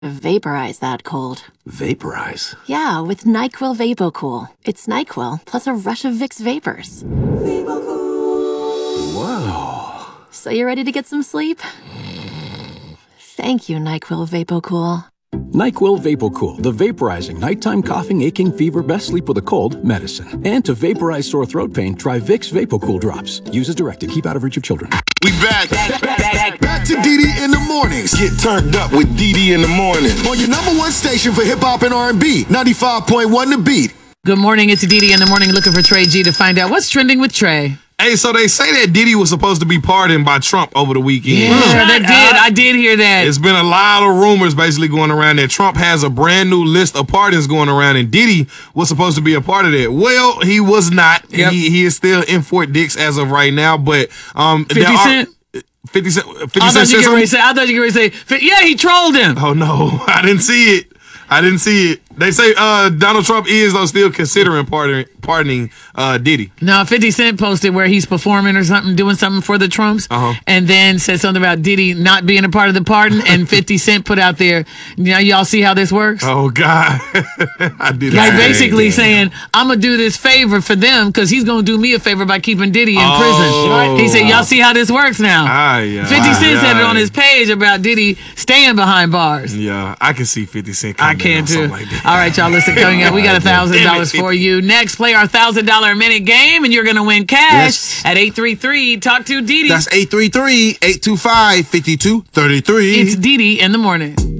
Vaporize that cold. Vaporize? Yeah, with NyQuil VapoCool. It's NyQuil plus a rush of Vicks vapors. Whoa. So you ready to get some sleep? Thank you, NyQuil VapoCool. NyQuil VapoCool, the vaporizing nighttime coughing, aching, fever, best sleep with a cold medicine. And to vaporize sore throat pain, try Vicks VapoCool drops. Use as directed. Keep out of reach of children. We back to DD in the mornings. Get turned up with DD in the morning on your number one station for hip hop and R&B, 95.1 The Beat. Good morning. It's Didi in the morning. Looking for Trey G to find out what's trending with Trey. Hey, so they say that Diddy was supposed to be pardoned by Trump over the weekend. Yeah, I did hear that. It's been a lot of rumors basically going around that Trump has a brand new list of pardons going around, and Diddy was supposed to be a part of that. Well, he was not. Yep. He is still in Fort Dix as of right now, but 50 Cent? 50 Cent. 50 I thought Cent you said were going to say, yeah, he trolled him. Oh, no. I didn't see it. They say Donald Trump is, though, still considering pardoning Diddy. No, 50 Cent posted where he's performing or something, doing something for the Trumps, and then said something about Diddy not being a part of the pardon, and 50 Cent put out there, y'all see how this works? Oh, God. I did Like basically saying, I'm going to do this favor for them because he's going to do me a favor by keeping Diddy in prison. He said, y'all see how this works now? 50 Cent said it on his page about Diddy staying behind bars. Yeah, I can see 50 Cent I coming can too. like that. All right, y'all, listen, coming up, we got $1,000 for you. Next, play our $1,000 a minute game, and you're going to win cash at 833. Talk to Didi. That's 833-825-5233. It's Didi in the morning.